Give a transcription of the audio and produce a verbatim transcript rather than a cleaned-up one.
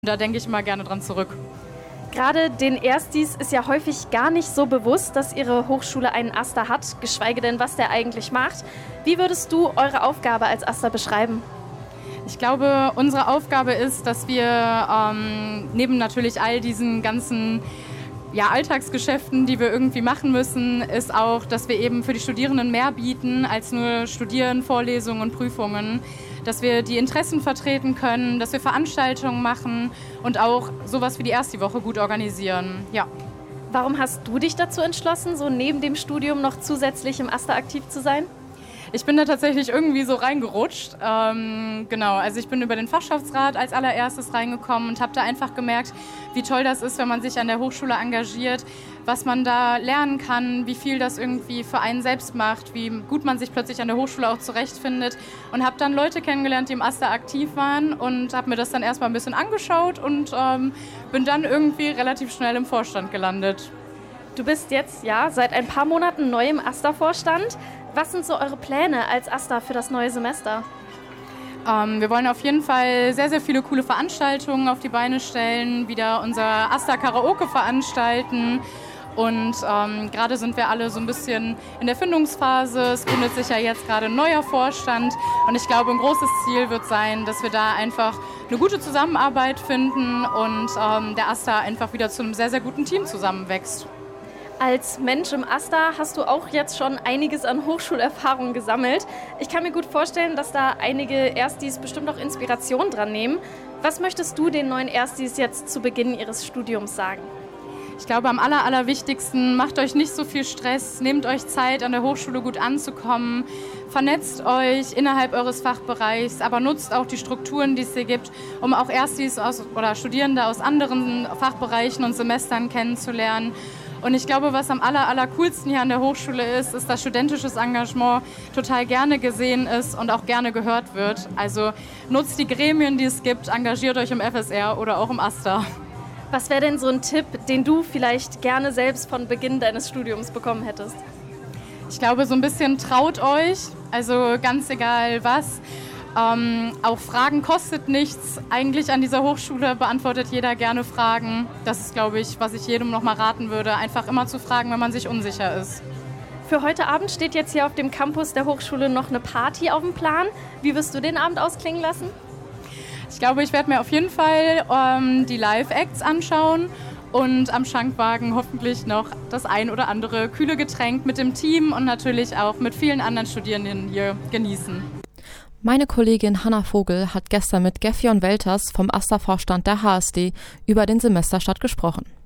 Da denke ich immer gerne dran zurück. Gerade den Erstis ist ja häufig gar nicht so bewusst, dass ihre Hochschule einen Aster hat, geschweige denn, was der eigentlich macht. Wie würdest du eure Aufgabe als Aster beschreiben? Ich glaube, unsere Aufgabe ist, dass wir ähm, neben natürlich all diesen ganzen ja, Alltagsgeschäften, die wir irgendwie machen müssen, ist auch, dass wir eben für die Studierenden mehr bieten als nur Studieren, Vorlesungen und Prüfungen. Dass wir die Interessen vertreten können, dass wir Veranstaltungen machen und auch sowas wie die Ersti-Woche gut organisieren. Ja. Warum hast du dich dazu entschlossen, so neben dem Studium noch zusätzlich im Aster aktiv zu sein? Ich bin da tatsächlich irgendwie so reingerutscht. Ähm, genau, also ich bin über den Fachschaftsrat als allererstes reingekommen und habe da einfach gemerkt, wie toll das ist, wenn man sich an der Hochschule engagiert, was man da lernen kann, wie viel das irgendwie für einen selbst macht, wie gut man sich plötzlich an der Hochschule auch zurechtfindet. Und habe dann Leute kennengelernt, die im Aster aktiv waren und habe mir das dann erstmal ein bisschen angeschaut und ähm, bin dann irgendwie relativ schnell im Vorstand gelandet. Du bist jetzt ja seit ein paar Monaten neu im Aster-Vorstand. Was sind so eure Pläne als Aster für das neue Semester? Ähm, wir wollen auf jeden Fall sehr, sehr viele coole Veranstaltungen auf die Beine stellen, wieder unser Aster-Karaoke veranstalten. Und ähm, gerade sind wir alle so ein bisschen in der Findungsphase. Es gründet sich ja jetzt gerade ein neuer Vorstand. Und ich glaube, ein großes Ziel wird sein, dass wir da einfach eine gute Zusammenarbeit finden und ähm, der Aster einfach wieder zu einem sehr, sehr guten Team zusammenwächst. Als Mensch im Aster hast du auch jetzt schon einiges an Hochschulerfahrung gesammelt. Ich kann mir gut vorstellen, dass da einige Erstis bestimmt auch Inspiration dran nehmen. Was möchtest du den neuen Erstis jetzt zu Beginn ihres Studiums sagen? Ich glaube, am aller, allerwichtigsten, macht euch nicht so viel Stress, nehmt euch Zeit, an der Hochschule gut anzukommen, vernetzt euch innerhalb eures Fachbereichs, aber nutzt auch die Strukturen, die es hier gibt, um auch Erstis aus, oder Studierende aus anderen Fachbereichen und Semestern kennenzulernen. Und ich glaube, was am aller, aller coolsten hier an der Hochschule ist, ist, dass studentisches Engagement total gerne gesehen ist und auch gerne gehört wird. Also nutzt die Gremien, die es gibt, engagiert euch im F S R oder auch im Aster. Was wäre denn so ein Tipp, den du vielleicht gerne selbst von Beginn deines Studiums bekommen hättest? Ich glaube, so ein bisschen traut euch, also ganz egal was. Ähm, auch Fragen kostet nichts. Eigentlich an dieser Hochschule beantwortet jeder gerne Fragen. Das ist, glaube ich, was ich jedem noch mal raten würde, einfach immer zu fragen, wenn man sich unsicher ist. Für heute Abend steht jetzt hier auf dem Campus der Hochschule noch eine Party auf dem Plan. Wie wirst du den Abend ausklingen lassen? Ich glaube, ich werde mir auf jeden Fall ähm, die Live-Acts anschauen und am Schankwagen hoffentlich noch das ein oder andere kühle Getränk mit dem Team und natürlich auch mit vielen anderen Studierenden hier genießen. Meine Kollegin Hanna Vogel hat gestern mit Gefjon Welters vom Aster-Vorstand der H S D über den Semesterstart gesprochen.